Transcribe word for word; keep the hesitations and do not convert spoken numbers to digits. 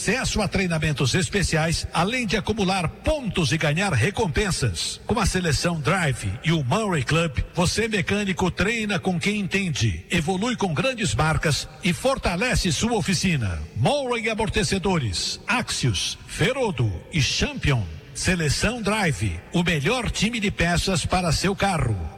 acesso a treinamentos especiais, além de acumular pontos e ganhar recompensas. Com a seleção Drive e o Murray Club, você mecânico treina com quem entende, evolui com grandes marcas e fortalece sua oficina. Murray Amortecedores, Axios, Ferodo e Champion. Seleção Drive, o melhor time de peças para seu carro.